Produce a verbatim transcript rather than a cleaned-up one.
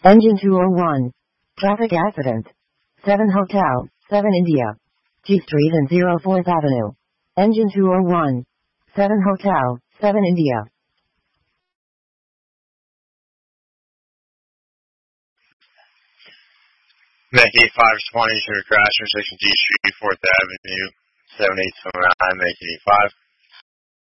Engine two oh one. Traffic accident. seven Hotel, seven India. G Street and oh fourth Avenue. Engine two oh one. seven Hotel, seven India. Make five twenty to crash intersection G Street, fourth Avenue, seven eight seven nine, make eighty-five.